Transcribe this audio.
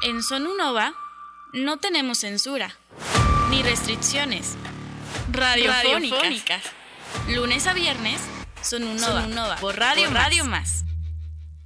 En Sonunova no tenemos censura, ni restricciones radiofónicas. Lunes a viernes, Sonunova, por Radio Más.